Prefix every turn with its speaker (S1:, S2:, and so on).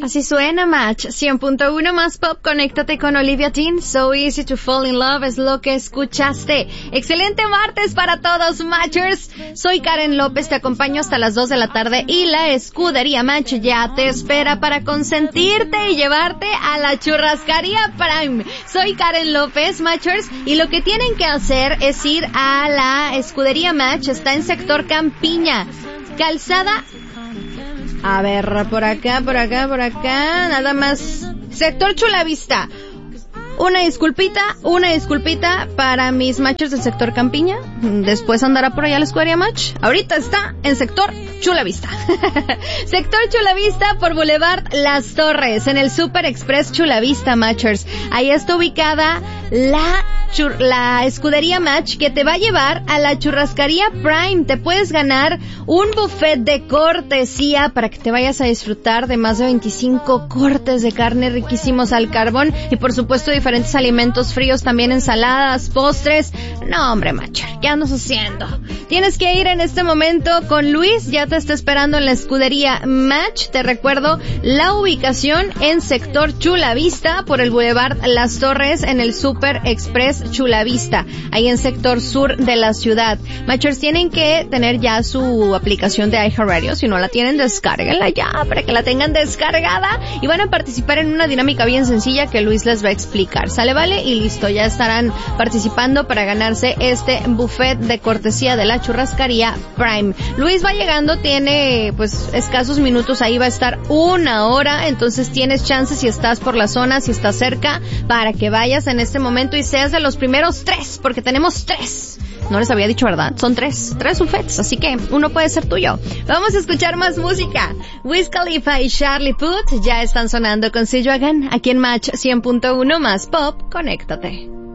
S1: Así suena Match 100.1 más pop. Conéctate con Olivia Dean. So easy to fall in love es lo que escuchaste. Excelente martes para todos, Matchers. Soy Karen López, te acompaño hasta las 2 de la tarde y la escudería Match ya te espera para consentirte y llevarte a la churrascaría Prime. Soy Karen López, Matchers, y lo que tienen que hacer es ir a la escudería Match. Está en sector Campiña, calzada. A ver, por acá, nada más. Sector Chulavista. Una disculpita para mis matchers del sector Campiña. Después andará por allá la escudería Match. Ahorita está en sector Chulavista. Sector Chulavista por Boulevard Las Torres, en el Super Express Chulavista, Matchers. Ahí está ubicada la escudería Match, que te va a llevar a la churrascaría Prime. Te puedes ganar un buffet de cortesía para que te vayas a disfrutar de más de 25 cortes de carne riquísimos al carbón y por supuesto diferentes alimentos fríos, también ensaladas, postres. No, hombre, Matcher, ¿qué andas haciendo? Tienes que ir en este momento con Luis, ya te está esperando en la escudería Match. Te recuerdo la ubicación en sector Chulavista por el Boulevard Las Torres, en el Super Express Chulavista, ahí en sector sur de la ciudad. Matchers, tienen que tener ya su aplicación de iHeartRadio. Si no la tienen, descárguenla ya para que la tengan descargada y van a participar en una dinámica bien sencilla que Luis les va a explicar. ¿Sale, vale? Y listo, ya estarán participando para ganarse este buffet de cortesía de la churrascaría Prime. Luis va llegando, tiene pues escasos minutos, ahí va a estar 1 hora, entonces tienes chance, si estás por la zona, si estás cerca, para que vayas en este momento y seas de los primeros 3, porque tenemos 3. No les había dicho, ¿verdad? Son 3 buffets, así que uno puede ser tuyo. Vamos a escuchar más música. Wiz Khalifa y Charlie Puth ya están sonando con See You Again, aquí en Match 100.1 más pop. Conéctate.